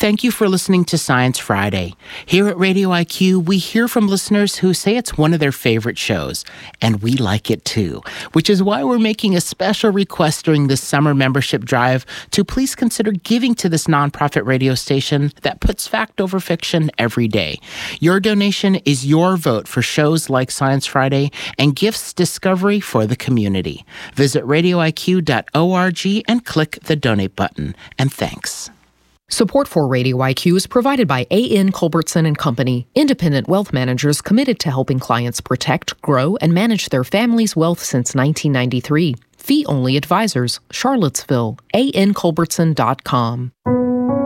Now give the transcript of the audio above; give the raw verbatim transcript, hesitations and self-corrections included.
Thank you for listening to Science Friday. Here at Radio I Q, we hear from listeners who say it's one of their favorite shows, and we like it too, which is why we're making a special request during this summer membership drive to please consider giving to this nonprofit radio station that puts fact over fiction every day. Your donation is your vote for shows like Science Friday and gifts discovery for the community. Visit radio I Q dot org and click the donate button. And thanks. Support for Radio I Q is provided by A N. Culbertson and Company, independent wealth managers committed to helping clients protect, grow, and manage their family's wealth since nineteen ninety-three. Fee-only advisors, Charlottesville, A N culbertson dot com.